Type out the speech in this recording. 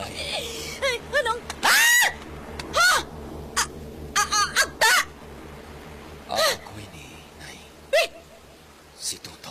Ay, anong... Ah! Ha? Agta! Ako'y ni Nay. Eh! Si Tony.